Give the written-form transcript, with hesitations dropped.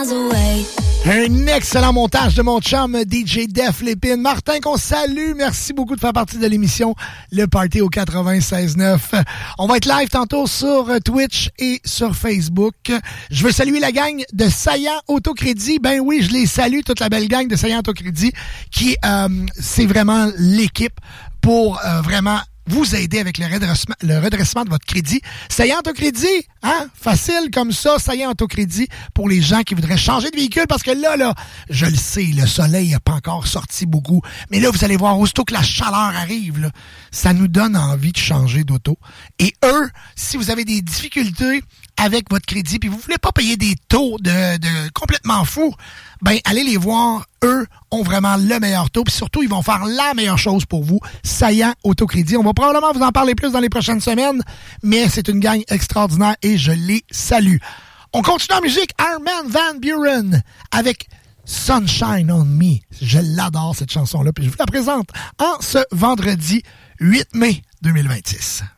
miles away. Un excellent montage de mon chum DJ Def Lépine. Martin, qu'on salue. Merci beaucoup de faire partie de l'émission Le Party au 96.9. On va être live tantôt sur Twitch et sur Facebook. Je veux saluer la gang de Saillant Autocrédit. Ben oui, je les salue, toute la belle gang de Saillant Autocrédit qui, c'est vraiment l'équipe pour vraiment vous aider avec le redressement de votre crédit. Saillant Autocrédit, hein? Facile comme ça, Saillant Autocrédit pour les gens qui voudraient changer de véhicule parce que là, je le sais, le soleil n'a pas encore sorti beaucoup. Mais là, vous allez voir, aussitôt que la chaleur arrive, là, ça nous donne envie de changer d'auto. Et eux, si vous avez des difficultés avec votre crédit puis vous voulez pas payer des taux de complètement fous, ben allez les voir. Eux ont vraiment le meilleur taux puis surtout, ils vont faire la meilleure chose pour vous. Saillant Autocrédit. On va probablement vous en parler plus dans les prochaines semaines, mais c'est une gang extraordinaire et je les salue. On continue en musique. Armand Van Buren avec Sunshine on Me. Je l'adore cette chanson-là puis je vous la présente en ce vendredi 8 mai 2026.